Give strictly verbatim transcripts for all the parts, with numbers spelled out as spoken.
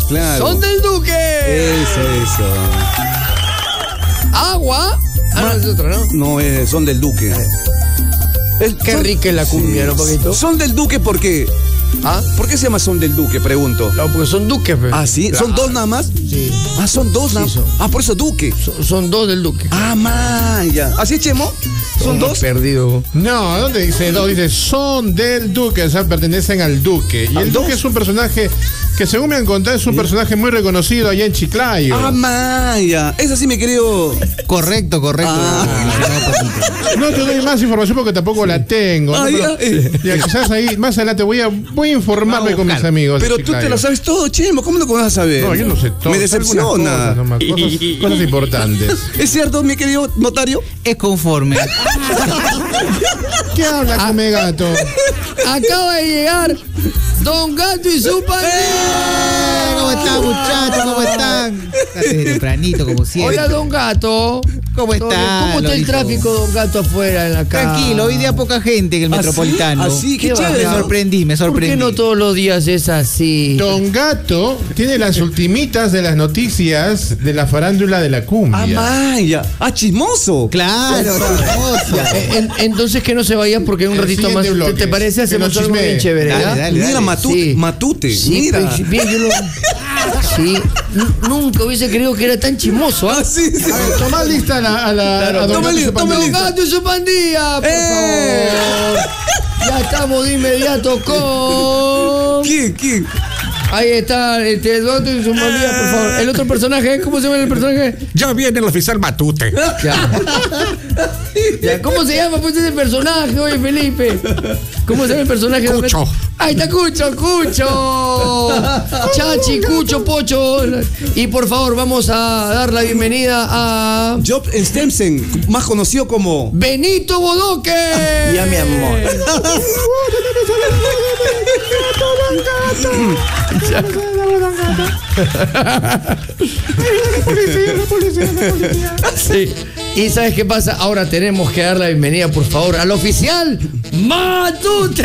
claro. Son del Duque. Eso, eso. Agua. Ah, no, es otro, ¿no? No, eh, son del Duque. Es, Qué son, rica es la cumbia, sí. ¿No, Paquito? Son del Duque porque... ¿Ah? ¿Por qué se llama Son del Duque? Pregunto. No, porque son duques. Pero. Ah, ¿sí? ¿Son dos nada más? Sí. Ah, son dos nada más. Sí, ah, por eso Duque. Son, son dos del Duque. Ah, man, ya. ¿Así es, Chemo? ¿Son dos? Perdido. No, ¿dónde dice dos? Dice son del Duque, o sea, pertenecen al Duque. Y el Duque es un personaje que, según me han contado, es un personaje muy reconocido allá en Chiclayo. Ah, man, ya. Es así, mi querido. Correcto, correcto. Ah. No te doy más información porque tampoco la tengo. Ah, ¿no? ya, eh. Ya, quizás ahí más adelante voy a, voy a informarme con mis amigos. Pero tú te lo sabes todo, Chemo. ¿Cómo lo vas a saber? No, yo no sé todo. Me decepciona. Cosas, nomás, cosas, cosas importantes. ¿Es cierto, mi querido notario? Es conforme. ¿Qué habla, ah, come gato? Acaba de llegar Don Gato y su pandilla. ¿Cómo están, muchachos? ¿Cómo están? Desde tempranito, como siempre. Hola, Don Gato. ¿Cómo está? ¿Cómo está el tráfico, Don Gato, afuera en la calle? Tranquilo, hoy día poca gente en el Metropolitano. Así, qué chévere. Me sorprendí, me sorprendí. ¿Por qué no todos los días es así? Don Gato tiene las ultimitas de las noticias de la farándula de la cumbia. Ah, Maya. Ah, chismoso. Claro, chismoso. En, entonces que no se vaya porque en un el ratito más. Bloque, ¿Te parece? Hacemos algo bien chévere. Dale, dale, Mira, dale. Matute. Sí. Matute. Sí, mira. Pues, bien, yo lo... Sí, nunca hubiese creído que era tan chismoso. ¿eh? Ah, sí, sí. A ver, toma lista a la, a la Claro. a Don Toma Gato, Don Gato y su pandilla, por ¡Eh! favor. Ya estamos de inmediato con... ¿Quién? ¿Quién? Ahí está, este, Don Gato y su pandilla, por favor. El otro personaje, ¿cómo se llama el personaje? Ya viene el oficial Matute. Ya. Ya, ¿cómo se llama pues ese personaje, oye, Felipe? ¿Cómo se llama el personaje? Cucho. Ahí está Cucho, Cucho. Chachi, Cucho, Pocho. Y por favor, vamos a dar la bienvenida a... Job Stemsen, más conocido como... Benito Bodoque. Ya, mi amor. Sí. Y ¿sabes qué pasa? Ahora tenemos que dar la bienvenida, por favor, al oficial Matute.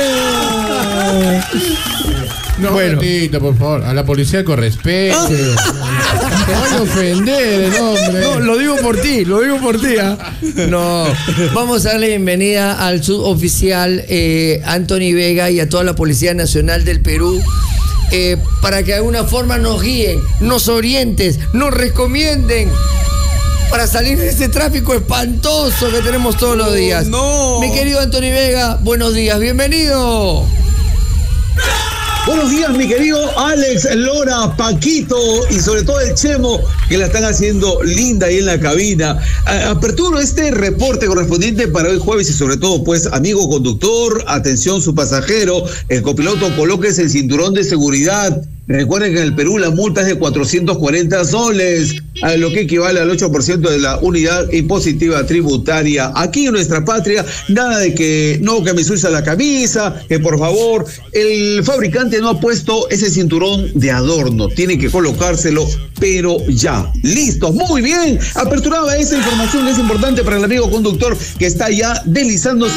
No, bueno, Gatito, por favor, a la policía con respeto. Te van a ofender el hombre. no, lo digo por ti, lo digo por ti. ¿eh? No, vamos a darle bienvenida al suboficial eh, Anthony Vega y a toda la Policía Nacional del Perú. Eh, para que de alguna forma nos guíen, nos orienten, nos recomienden para salir de ese tráfico espantoso que tenemos todos los días. No. Mi querido Anthony Vega, buenos días, bienvenido. Buenos días, mi querido Alex, Lora, Paquito y sobre todo el Chemo, que la están haciendo linda ahí en la cabina. Aperturo este reporte correspondiente para hoy jueves y sobre todo, pues, amigo conductor, atención su pasajero, el copiloto, colóquese el cinturón de seguridad. Recuerden que en el Perú la multa es de cuatrocientos cuarenta soles, lo que equivale al ocho por ciento de la unidad impositiva tributaria. Aquí en nuestra patria, nada de que no, que me suiza la camisa, que por favor, el fabricante no ha puesto ese cinturón de adorno, tiene que colocárselo, pero ya. Listo, muy bien. Aperturaba esa información que es importante para el amigo conductor que está ya deslizándose